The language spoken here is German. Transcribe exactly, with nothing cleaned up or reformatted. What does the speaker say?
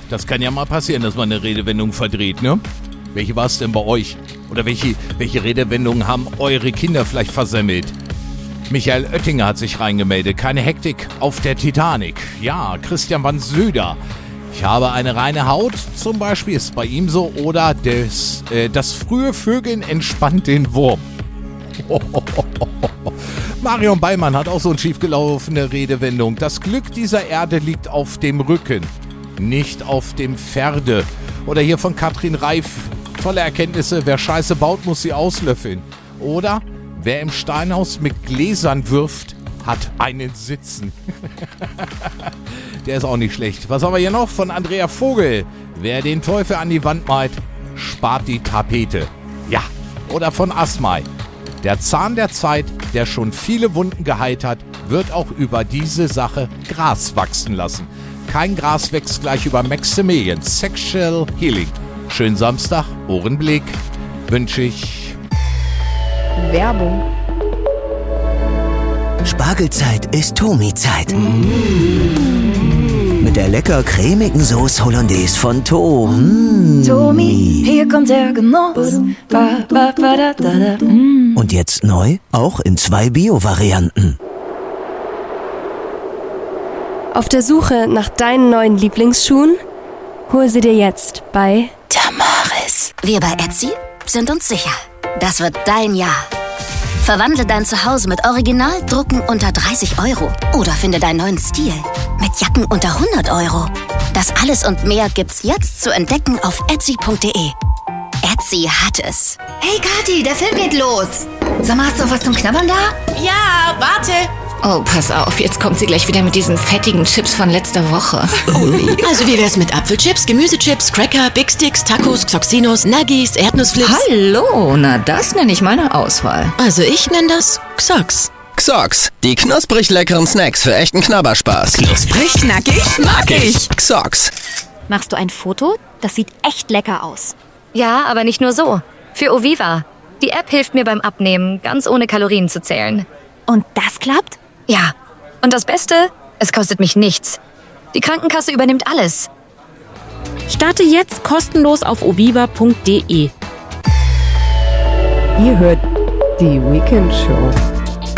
Das kann ja mal passieren, dass man eine Redewendung verdreht, ne? Welche war es denn bei euch? Oder welche, welche Redewendungen haben eure Kinder vielleicht versemmelt? Michael Oettinger hat sich reingemeldet. Keine Hektik auf der Titanic. Ja, Christian van Söder. Ich habe eine reine Haut, zum Beispiel, ist bei ihm so. Oder des, äh, das frühe Vögeln entspannt den Wurm. Marion Ballmann hat auch so eine schiefgelaufene Redewendung. Das Glück dieser Erde liegt auf dem Rücken, nicht auf dem Pferde. Oder hier von Katrin Reif. Tolle Erkenntnisse. Wer Scheiße baut, muss sie auslöffeln. Oder wer im Steinhaus mit Gläsern wirft, hat einen Sitzen. Der ist auch nicht schlecht. Was haben wir hier noch von Andrea Vogel? Wer den Teufel an die Wand malt, spart die Tapete. Ja. Oder von Asmai. Der Zahn der Zeit, der schon viele Wunden geheilt hat, wird auch über diese Sache Gras wachsen lassen. Kein Gras wächst gleich über Maximilian. Sexual Healing. Schönen Samstag, Ohrenblick wünsche ich. Werbung. Spargelzeit ist Tomi-Zeit. Mit der lecker cremigen Sauce Hollandaise von Tomi. Tomi, hier kommt der Genuss. Ba, ba, ba, da, da, da. Und jetzt neu, auch in zwei Bio-Varianten. Auf der Suche nach deinen neuen Lieblingsschuhen? Hol sie dir jetzt bei Damaris. Wir bei Etsy sind uns sicher, das wird dein Jahr. Verwandle dein Zuhause mit Originaldrucken unter dreißig Euro oder finde deinen neuen Stil mit Jacken unter hundert Euro. Das alles und mehr gibt's jetzt zu entdecken auf etsy punkt de. Etsy hat es. Hey Kathi, der Film geht los. Sag mal, hast du noch was zum Knabbern da? Ja, warte. Oh, pass auf, jetzt kommt sie gleich wieder mit diesen fettigen Chips von letzter Woche. Oh nee. Also wie wär's mit Apfelchips, Gemüsechips, Cracker, Big Sticks, Tacos, Xoxinos, Nuggies, Erdnussflips? Hallo, na das nenne ich mal eine Auswahl. Also ich nenne das Xox. Xox, die knusprig leckeren Snacks für echten Knabberspaß. Knusprig, knackig, mag ich. Xox. Machst du ein Foto? Das sieht echt lecker aus. Ja, aber nicht nur so. Für Oviva. Die App hilft mir beim Abnehmen, ganz ohne Kalorien zu zählen. Und das klappt? Ja. Und das Beste? Es kostet mich nichts. Die Krankenkasse übernimmt alles. Starte jetzt kostenlos auf oviva punkt de. Ihr hört die Weekend Show.